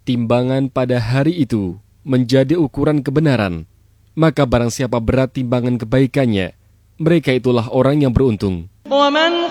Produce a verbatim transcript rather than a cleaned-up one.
timbangan pada hari itu menjadi ukuran kebenaran, maka barang siapa berat timbangan kebaikannya, mereka itulah orang yang beruntung.